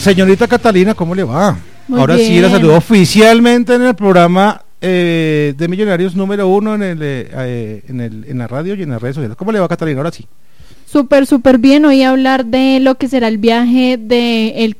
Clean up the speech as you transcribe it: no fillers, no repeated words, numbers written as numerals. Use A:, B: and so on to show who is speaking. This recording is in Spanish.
A: Señorita Catalina, ¿cómo le va?
B: Muy
A: Ahora
B: bien.
A: sí la saludo oficialmente en el programa de Millonarios número 1 en la radio y en las redes sociales. ¿Cómo le va, Catalina? Ahora sí.
B: Súper bien. Hoy hablar de lo que será el viaje del